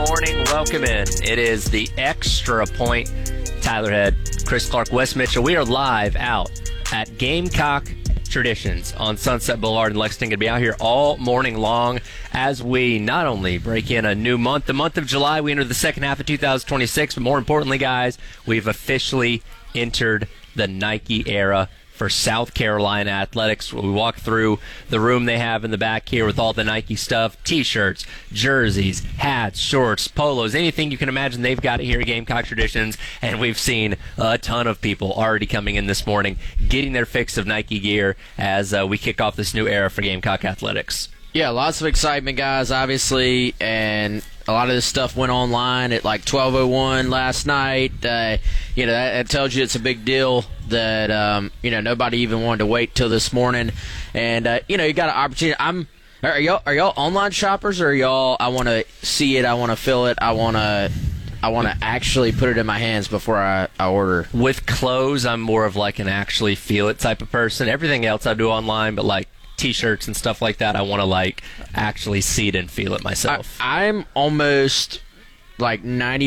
morning. Welcome in. It is the Extra Point. Tyler Head, Chris Clark, Wes Mitchell. We are live out at Gamecock Traditions on Sunset Boulevard in Lexington. Going to be out here all morning long as we not only break in a new month, the month of July, we enter the second half of 2026, but more importantly, guys, we've officially entered the Nike era for South Carolina athletics. We walk through the room they have in the back here with all the Nike stuff, t-shirts, jerseys, hats, shorts, polos, anything you can imagine they've got it here at Gamecock Traditions, and we've seen a ton of people already coming in this morning getting their fix of Nike gear as we kick off this new era for Gamecock athletics. Yeah, lots of excitement, guys, obviously, and a lot of this stuff went online at like 12:01 last night. That tells you it's a big deal that, nobody even wanted to wait till this morning. And, you got an opportunity. Are y'all online shoppers, or are y'all, I want to see it, I want to feel it, I want to actually put it in my hands before I order? With clothes, I'm more of like an actually feel it type of person. Everything else I do online, but like t-shirts and stuff like that, I want to like actually see it and feel it myself. I'm almost like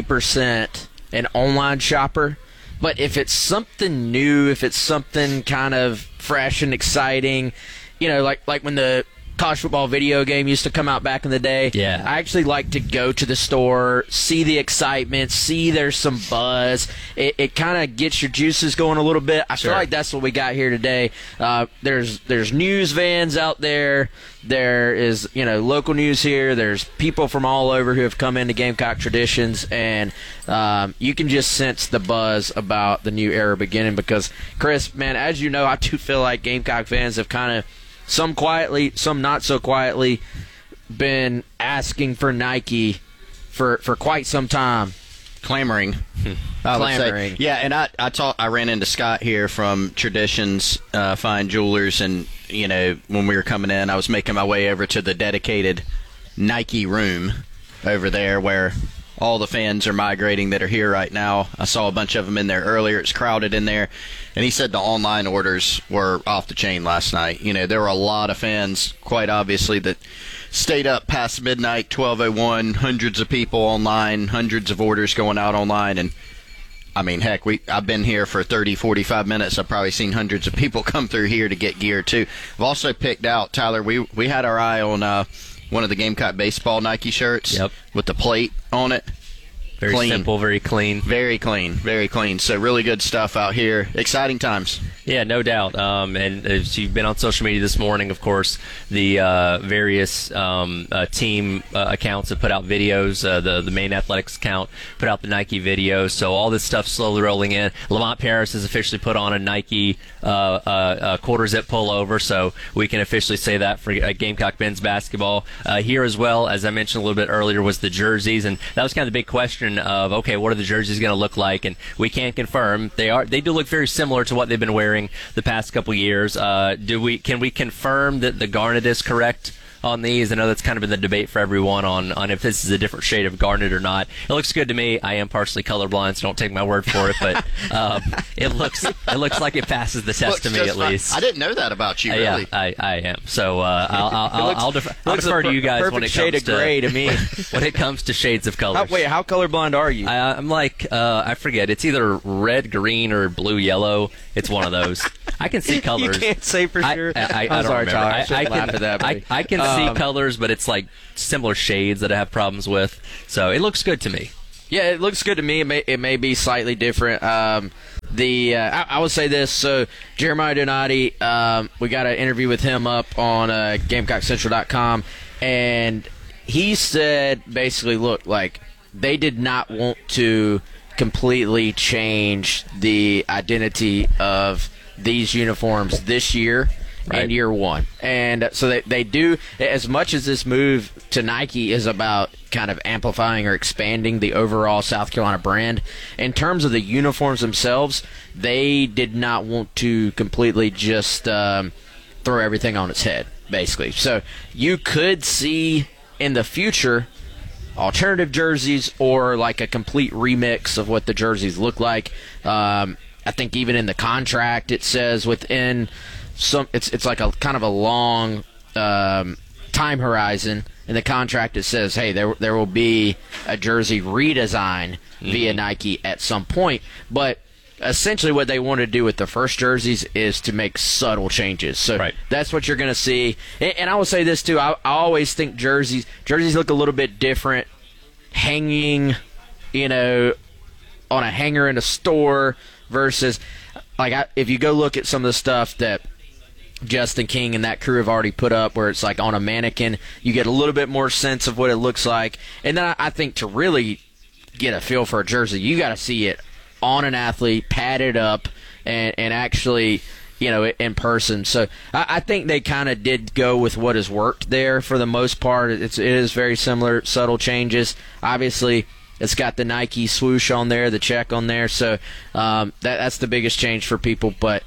90% an online shopper, but if it's something new, if it's something kind of fresh and exciting, like when the college football video game used to come out back in the day. Yeah. I actually like to go to the store, see the excitement, see there's some buzz. It kind of gets your juices going a little bit. I feel like that's what we got here today. There's news vans out there. There is, local news here. There's people from all over who have come into Gamecock Traditions, and you can just sense the buzz about the new era beginning because, Chris, man, as you know, I do feel like Gamecock fans have kind of, some quietly, some not so quietly, been asking for Nike for quite some time. Clamoring. Clamoring. Yeah, and I ran into Scott here from Traditions Fine Jewelers, and when we were coming in, I was making my way over to the dedicated Nike room over there where all the fans are migrating that are here right now. I saw a bunch of them in there earlier. It's crowded in there. And he said the online orders were off the chain last night. There were a lot of fans, quite obviously, that stayed up past midnight, 12:01, hundreds of people online, hundreds of orders going out online. And, I mean, heck, I've been here for 30, 45 minutes. I've probably seen hundreds of people come through here to get gear, too. I've also picked out, Tyler, we had our eye on one of the Gamecock baseball Nike shirts with the plate on it. Very clean. simple, very clean. Very clean, very clean. So really good stuff out here. Exciting times. Yeah, no doubt. And as you've been on social media this morning, of course, the various team accounts have put out videos. The main athletics account put out the Nike videos. So all this stuff slowly rolling in. Lamont Paris has officially put on a Nike quarter zip pullover, so we can officially say that for Gamecock men's basketball. Here as well, as I mentioned a little bit earlier, was the jerseys, and that was kind of the big question of, okay, what are the jerseys going to look like? And we can't confirm. They do look very similar to what they've been wearing the past couple years. Can we confirm that the garnet is correct on these? I know that's kind of been the debate for everyone on if this is a different shade of garnet or not. It looks good to me. I am partially colorblind, so don't take my word for it, but it looks like it passes the test to me at least. I didn't know that about you, really. Yeah, I am. So I'll defer to you guys when it comes to gray to me. when it comes to shades of colors. Wait, how colorblind are you? I'm like I forget. It's either red, green, or blue, yellow. It's one of those. I can see colors. You can't say for sure. I I'm don't sorry, remember. Tyler. I can laugh at that. I can see colors, but it's like similar shades that I have problems with. So it looks good to me. Yeah, it looks good to me. It may be slightly different. I would say this. So Jeremiah Donati, we got an interview with him up on GamecockCentral.com, and he said basically, look, like they did not want to completely change the identity of these uniforms this year. Right. In year one. And so they do, as much as this move to Nike is about kind of amplifying or expanding the overall South Carolina brand, in terms of the uniforms themselves, they did not want to completely just throw everything on its head, basically. So you could see in the future alternative jerseys or like a complete remix of what the jerseys look like. I think even in the contract it says within... it's like a kind of a long time horizon in the contract. It says, hey, there will be a jersey redesign via Nike at some point, but essentially what they want to do with the first jerseys is to make subtle changes. So that's what you're going to see. And I will say this too, I always think jerseys look a little bit different hanging, on a hanger in a store versus if you go look at some of the stuff that Justin King and that crew have already put up where it's like on a mannequin, you get a little bit more sense of what it looks like. And then I think to really get a feel for a jersey, you got to see it on an athlete, padded up, and actually, in person. So I think they kind of did go with what has worked there for the most part. It is very similar, subtle changes. Obviously, it's got the Nike swoosh on there, the check on there. So that's the biggest change for people. But,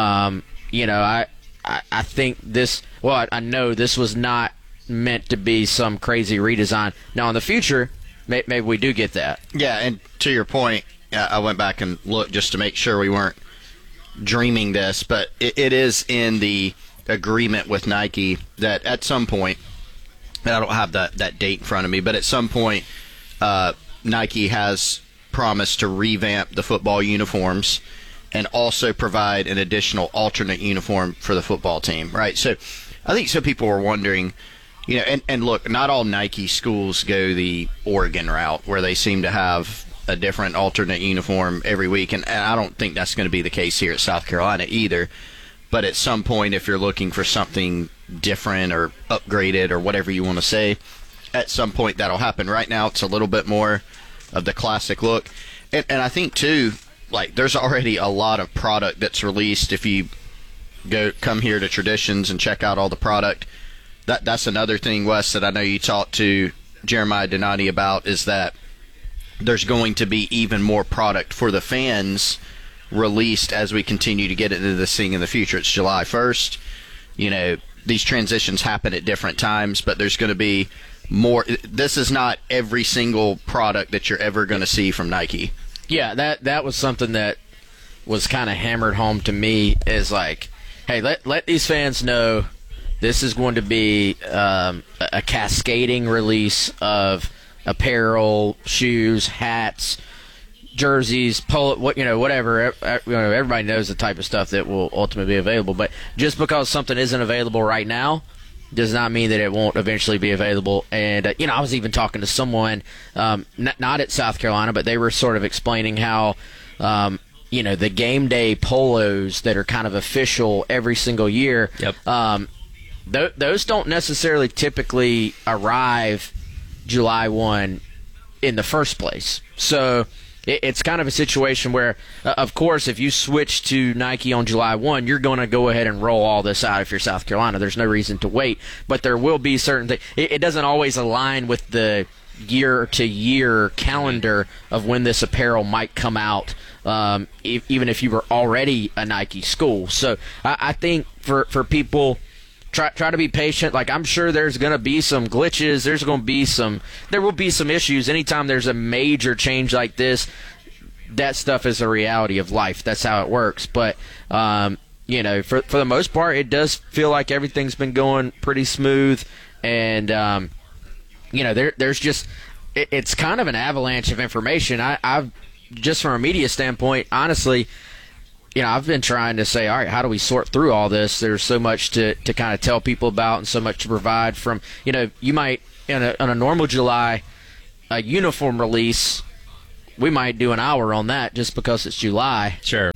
I think this, I know this was not meant to be some crazy redesign. Now, in the future, maybe we do get that. Yeah, and to your point, I went back and looked just to make sure we weren't dreaming this, but it is in the agreement with Nike that at some point, and I don't have that date in front of me, but at some point, Nike has promised to revamp the football uniforms and also provide an additional alternate uniform for the football team, right? So I think some people were wondering, and look, not all Nike schools go the Oregon route where they seem to have a different alternate uniform every week, and I don't think that's going to be the case here at South Carolina either. But at some point, if you're looking for something different or upgraded or whatever you want to say, at some point that'll happen. Right now, it's a little bit more of the classic look. And I think, too, there's already a lot of product that's released. If you come here to Traditions and check out all the product, that's another thing, Wes, that I know you talked to Jeremiah Donati about, is that there's going to be even more product for the fans released as we continue to get into this thing in the future. It's July 1st. These transitions happen at different times, but there's going to be more. This is not every single product that you're ever going to see from Nike. Yeah, that was something that was kind of hammered home to me, is hey, let these fans know this is going to be a cascading release of apparel, shoes, hats, jerseys, whatever. Everybody knows the type of stuff that will ultimately be available. But just because something isn't available right now does not mean that it won't eventually be available. And, I was even talking to someone, not at South Carolina, but they were sort of explaining how, the game day polos that are kind of official every single year, those don't necessarily typically arrive July 1 in the first place. So it's kind of a situation where, of course, if you switch to Nike on July 1, you're going to go ahead and roll all this out if you're South Carolina. There's no reason to wait. But there will be certain things. It doesn't always align with the year-to-year calendar of when this apparel might come out, even if you were already a Nike school. So I think for people, try to be patient. I'm sure there's going to be some glitches. There will be some issues. Anytime there's a major change like this, that stuff is a reality of life. That's how it works. But, for the most part, it does feel like everything's been going pretty smooth. And, there's just, it's kind of an avalanche of information. I've just from a media standpoint, honestly, I've been trying to say, all right, how do we sort through all this? There's so much to kind of tell people about and so much to provide from, you might, on a normal July, a uniform release, we might do an hour on that just because it's July. Sure.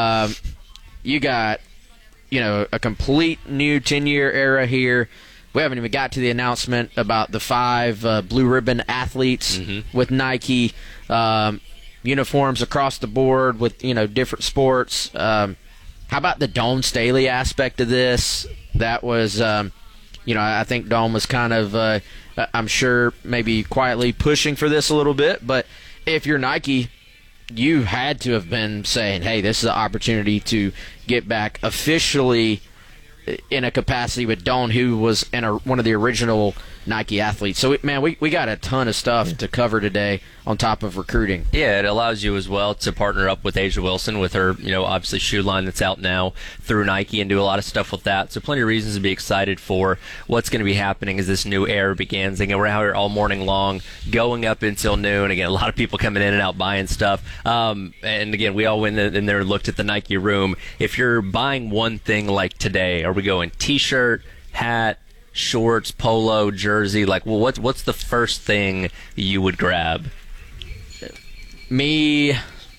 You got, a complete new 10-year era here. We haven't even got to the announcement about the 5 blue ribbon athletes with Nike. Uniforms across the board with different sports. How about the Dome Staley aspect of this? That was, I think Dome was kind of, I'm sure, maybe quietly pushing for this a little bit. But if you're Nike, you had to have been saying, "Hey, this is an opportunity to get back officially in a capacity with Don, who was in one of the original Nike athletes. So, we got a ton of stuff to cover today on top of recruiting. Yeah, it allows you as well to partner up with Asia Wilson with her, obviously shoe line that's out now through Nike and do a lot of stuff with that. So plenty of reasons to be excited for what's going to be happening as this new era begins. Again, we're out here all morning long, going up until noon. Again, a lot of people coming in and out buying stuff. And again, we all went in there and looked at the Nike room. If you're buying one thing like today, are we going T-shirt, hat, shorts, polo, jersey? Like, well, what's the first thing you would grab? Me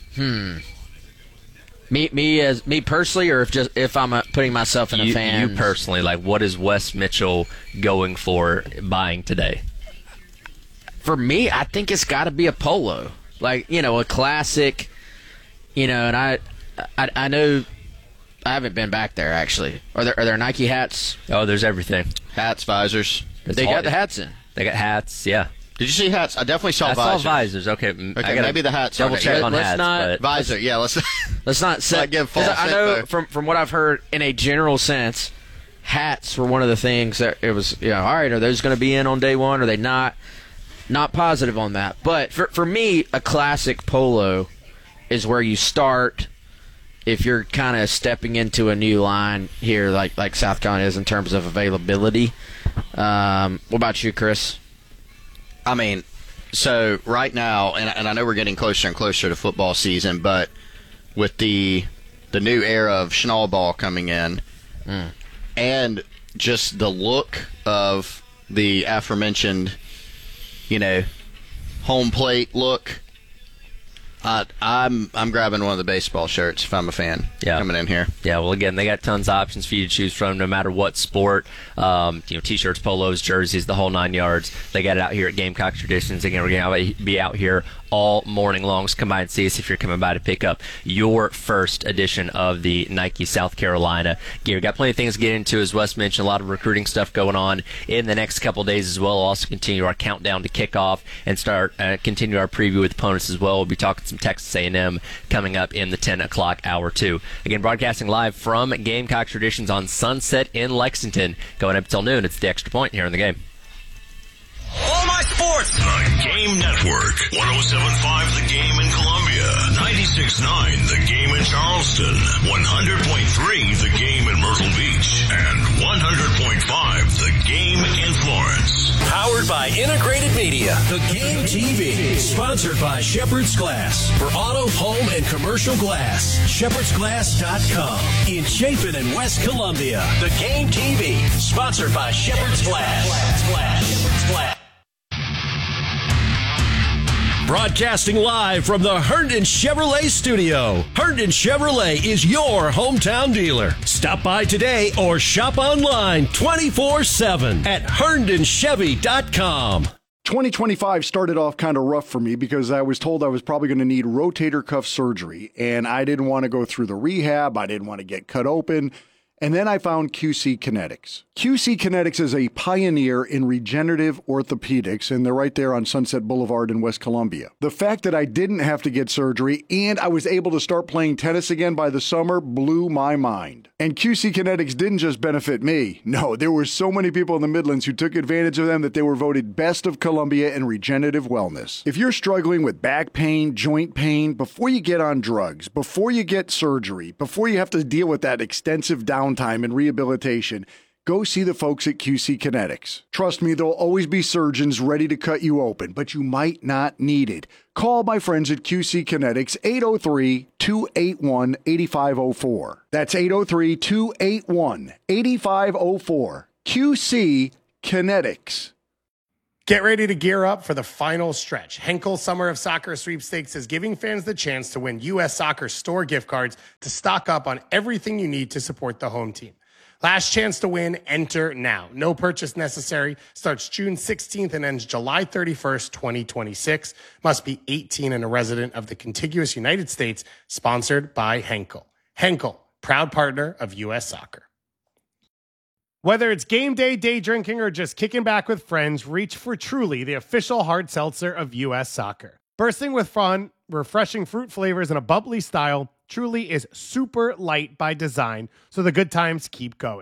personally, or if I'm putting myself in a fan. You personally, like, what is Wes Mitchell going for buying today? For me, I think it's got to be a polo, like a classic. And I know. I haven't been back there, actually. Are there Nike hats? Oh, there's everything. Hats, visors. They got the hats in. They got hats, yeah. Did you see hats? I definitely saw visors. I saw visors. Okay, okay, maybe the hats. Double check on let's hats. Not, visor, yeah. Let's not set. give false I know info. from what I've heard, in a general sense, hats were one of the things that it was. All right, are those going to be in on day one? Or are they not? Not positive on that. But for me, a classic polo is where you start. If you're kind of stepping into a new line here, like South Carolina is in terms of availability. What about you, Chris? I mean, so right now, and I know we're getting closer and closer to football season, but with the new era of Schnall ball coming in, and just the look of the aforementioned, home plate look. I'm grabbing one of the baseball shirts if I'm a fan coming in here. Yeah, well, again, they got tons of options for you to choose from no matter what sport. T-shirts, polos, jerseys, the whole 9 yards. They got it out here at Gamecock Traditions. Again, we're going to be out here all morning long. So come by and see us if you're coming by to pick up your first edition of the Nike South Carolina gear. Got plenty of things to get into, as Wes mentioned, a lot of recruiting stuff going on in the next couple of days as well. We'll also continue our countdown to kickoff and continue our preview with opponents as well. We'll be talking some Texas A&M coming up in the 10 o'clock hour too. Again, broadcasting live from Gamecock Traditions on Sunset in Lexington. Going up until noon, it's the Extra Point here in the game. All my sports! The Game Network. 107.5 The Game in Columbia. 96.9 The Game in Charleston. 100.3 The Game in Myrtle Beach. And 100.5 The Game in Florence. Powered by Integrated Media. The Game TV. Sponsored by Shepherd's Glass. For auto, home, and commercial glass. ShepherdsGlass.com. In Chapin and West Columbia. The Game TV. Sponsored by Shepherd's Glass. Shepherd's Glass. Broadcasting live from the Herndon Chevrolet studio. Herndon Chevrolet is your hometown dealer. Stop by today or shop online 24/7 at HerndonChevy.com. 2025 started off kind of rough for me because I was told I was probably going to need rotator cuff surgery, and I didn't want to go through the rehab. I didn't want to get cut open. And then I found QC Kinetics. QC Kinetics is a pioneer in regenerative orthopedics, and they're right there on Sunset Boulevard in West Columbia. The fact that I didn't have to get surgery and I was able to start playing tennis again by the summer blew my mind. And QC Kinetics didn't just benefit me. No, there were so many people in the Midlands who took advantage of them that they were voted best of Columbia in regenerative wellness. If you're struggling with back pain, joint pain, before you get on drugs, before you get surgery, before you have to deal with that extensive downtime and rehabilitation, go see the folks at QC Kinetics. Trust me, there'll always be surgeons ready to cut you open, but you might not need it. Call my friends at QC Kinetics, 803-281-8504. That's 803-281-8504. QC Kinetics. Get ready to gear up for the final stretch. Henkel Summer of Soccer Sweepstakes is giving fans the chance to win U.S. Soccer store gift cards to stock up on everything you need to support the home team. Last chance to win, enter now. No purchase necessary. Starts June 16th and ends July 31st, 2026. Must be 18 and a resident of the contiguous United States. Sponsored by Henkel. Henkel, proud partner of U.S. Soccer. Whether it's game day, day drinking, or just kicking back with friends, reach for Truly, the official hard seltzer of U.S. Soccer. Bursting with fun, refreshing fruit flavors, and a bubbly style, Truly is super light by design, so the good times keep going.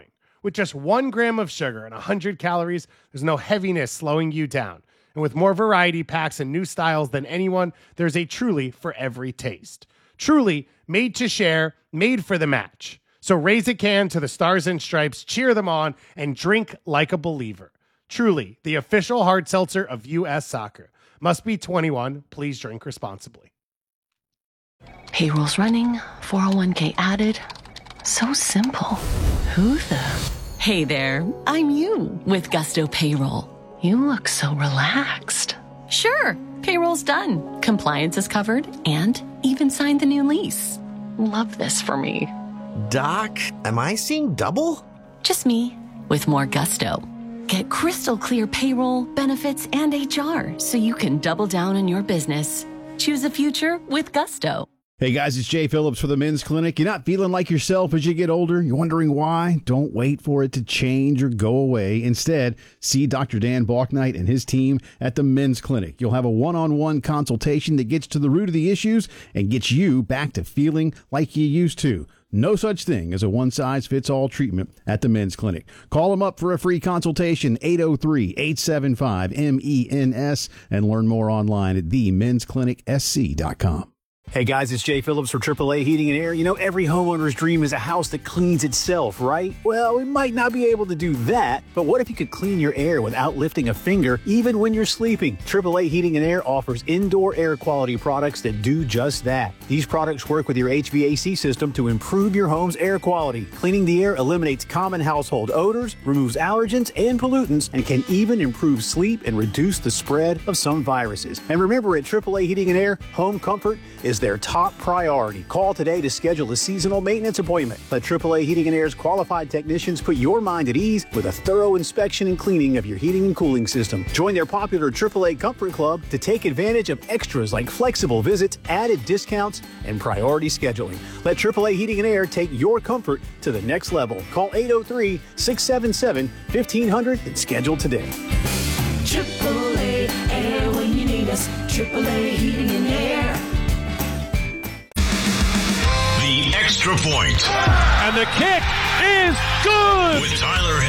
With just 1 gram of sugar and 100 calories, there's no heaviness slowing you down. And with more variety packs and new styles than anyone, there's a Truly for every taste. Truly, made to share, made for the match. So raise a can to the Stars and Stripes, cheer them on, and drink like a believer. Truly, the official hard seltzer of U.S. Soccer. Must be 21. Please drink responsibly. Payroll's running, 401k added. So simple. Who the? Hey there, I'm you with Gusto Payroll. You look so relaxed. Sure, payroll's done. Compliance is covered and even signed the new lease. Love this for me. Doc, am I seeing double? Just me with more Gusto. Get crystal clear payroll, benefits, and HR so you can double down on your business. Choose a future with Gusto. Hey guys, it's Jay Phillips for the Men's Clinic. You're not feeling like yourself as you get older? You're wondering why? Don't wait for it to change or go away. Instead, see Dr. Dan Balknight and his team at the Men's Clinic. You'll have a one-on-one consultation that gets to the root of the issues and gets you back to feeling like you used to. No such thing as a one-size-fits-all treatment at the Men's Clinic. Call them up for a free consultation, 803-875-MENS, and learn more online at themensclinicsc.com. Hey guys, it's Jay Phillips for AAA Heating and Air. You know, every homeowner's dream is a house that cleans itself, right? Well, we might not be able to do that, but what if you could clean your air without lifting a finger, even when you're sleeping? AAA Heating and Air offers indoor air quality products that do just that. These products work with your HVAC system to improve your home's air quality. Cleaning the air eliminates common household odors, removes allergens and pollutants, and can even improve sleep and reduce the spread of some viruses. And remember, at AAA Heating and Air, home comfort is their top priority. Call today to schedule a seasonal maintenance appointment. Let AAA Heating and Air's qualified technicians put your mind at ease with a thorough inspection and cleaning of your heating and cooling system. Join their popular AAA Comfort Club to take advantage of extras like flexible visits, added discounts, and priority scheduling. Let AAA Heating and Air take your comfort to the next level. Call 803-677-1500 and schedule today. AAA Air when you need us. AAA Heating and Air. The Extra Point. And the kick is good! With Tyler